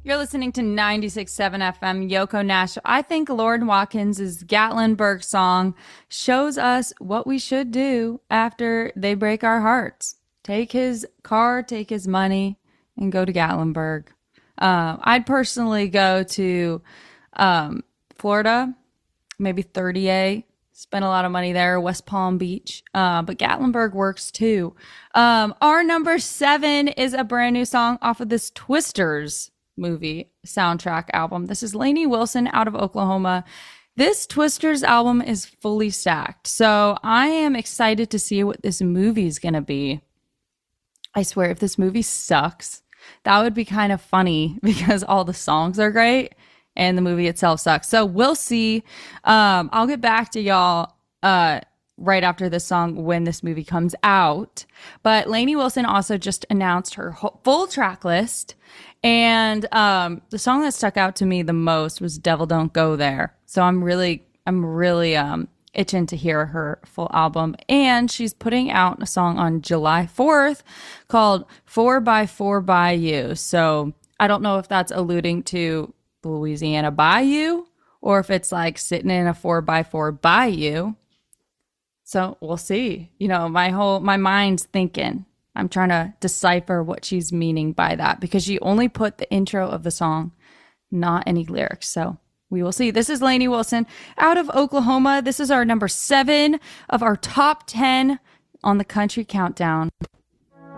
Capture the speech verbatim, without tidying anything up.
You're listening to ninety-six point seven F M, Yoko Nash. I think Lauren Watkins' Gatlinburg song shows us what we should do after they break our hearts. Take his car, take his money, and go to Gatlinburg. Uh, I'd personally go to um, Florida, maybe thirty A, spend a lot of money there, West Palm Beach. Uh, but Gatlinburg works too. Um, our number seven is a brand new song off of this Twisters movie soundtrack album. This is Lainey Wilson out of Oklahoma. This Twisters album is fully stacked. So I am excited to see what this movie is going to be. I swear, if this movie sucks, that would be kind of funny because all the songs are great and the movie itself sucks. So we'll see. Um, I'll get back to y'all uh, right after this song when this movie comes out. But Lainey Wilson also just announced her whole, full track list. And um, the song that stuck out to me the most was Devil Don't Go There. So I'm really, I'm really um, itching to hear her full album. And she's putting out a song on July fourth called four by four Bayou. So I don't know if that's alluding to the Louisiana Bayou or if it's like sitting in a four by four Bayou. So we'll see. You know, my whole, my mind's thinking. I'm trying to decipher what she's meaning by that because she only put the intro of the song, not any lyrics. So we will see. This is Lainey Wilson out of Oklahoma. This is our number seven of our top ten on the country countdown.